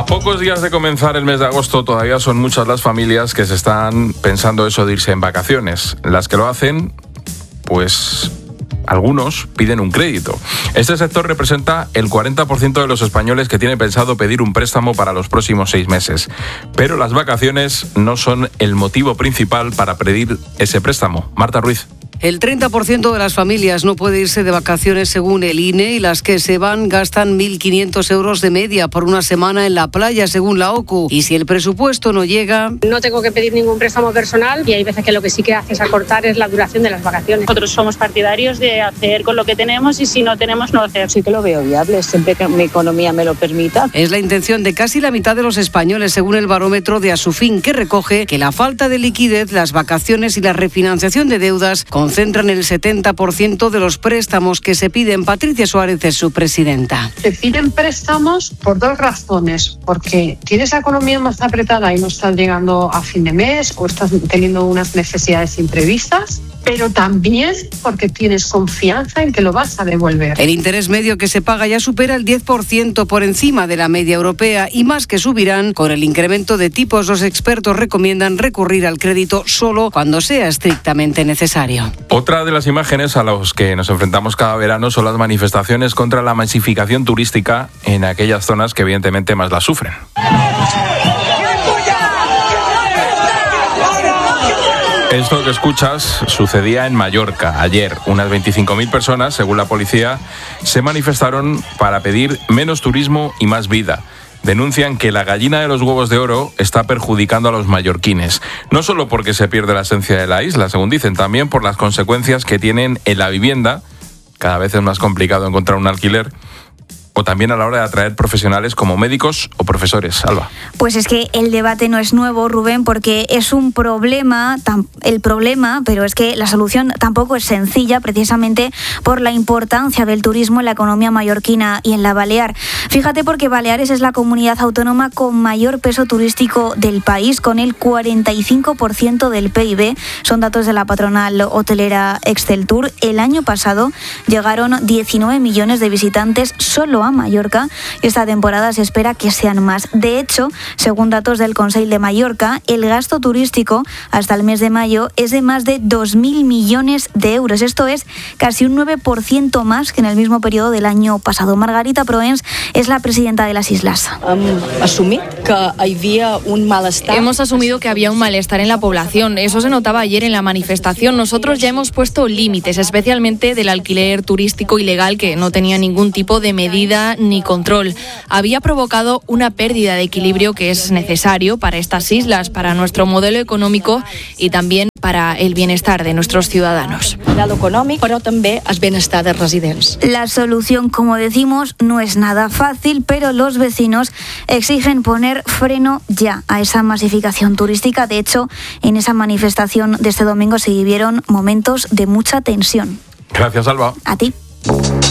pocos días de comenzar el mes de agosto, todavía son muchas las familias que se están pensando eso de irse en vacaciones. Las que lo hacen, pues algunos piden un crédito. Este sector representa el 40% de los españoles que tienen pensado pedir un préstamo para los próximos 6 meses. Pero las vacaciones no son el motivo principal para pedir ese préstamo. Marta Ruiz. El 30% de las familias no puede irse de vacaciones según el INE y las que se van gastan 1.500 euros de media por una semana en la playa según la OCU. Y si el presupuesto no llega... No tengo que pedir ningún préstamo personal y hay veces que lo que sí que hace es acortar es la duración de las vacaciones. Nosotros somos partidarios de hacer con lo que tenemos y si no tenemos, no hacer. Sí que lo veo viable, siempre que mi economía me lo permita. Es la intención de casi la mitad de los españoles según el barómetro de Asufin, que recoge que la falta de liquidez, las vacaciones y la refinanciación de deudas concentran el 70% de los préstamos que se piden. Patricia Suárez es su presidenta. Se piden préstamos por 2 razones, porque tienes la economía más apretada y no estás llegando a fin de mes o estás teniendo unas necesidades imprevistas, pero también porque tienes confianza en que lo vas a devolver. El interés medio que se paga ya supera el 10% por encima de la media europea y más que subirán con el incremento de tipos. Los expertos recomiendan recurrir al crédito solo cuando sea estrictamente necesario. Otra de las imágenes a las que nos enfrentamos cada verano son las manifestaciones contra la masificación turística en aquellas zonas que evidentemente más la sufren. Esto que escuchas sucedía en Mallorca. Ayer, unas 25.000 personas, según la policía, se manifestaron para pedir menos turismo y más vida. Denuncian que la gallina de los huevos de oro está perjudicando a los mallorquines. No solo porque se pierde la esencia de la isla, según dicen, también por las consecuencias que tienen en la vivienda. Cada vez es más complicado encontrar un alquiler. O también a la hora de atraer profesionales como médicos o profesores. Alba. Pues es que el debate no es nuevo, Rubén, porque es un problema, pero es que la solución tampoco es sencilla, precisamente por la importancia del turismo en la economía mallorquina y en la balear. Fíjate, porque Baleares es la comunidad autónoma con mayor peso turístico del país, con el 45% del PIB. Son datos de la patronal hotelera Exceltur. El año pasado llegaron 19 millones de visitantes solo a Mallorca y esta temporada se espera que sean más. De hecho, según datos del Consell de Mallorca, el gasto turístico hasta el mes de mayo es de más de 2.000 millones de euros. Esto es casi un 9% más que en el mismo periodo del año pasado. Margarita Proens es la presidenta de las islas. Hemos asumido que había un malestar en la población. Eso se notaba ayer en la manifestación. Nosotros ya hemos puesto límites, especialmente del alquiler turístico ilegal, que no tenía ningún tipo de medida ni control. Había provocado una pérdida de equilibrio que es necesario para estas islas, para nuestro modelo económico y también para el bienestar de nuestros ciudadanos. Pero también el bienestar de residentes. La solución, como decimos, no es nada fácil, pero los vecinos exigen poner freno ya a esa masificación turística. De hecho, en esa manifestación de este domingo se vivieron momentos de mucha tensión. Gracias, Alba. A ti.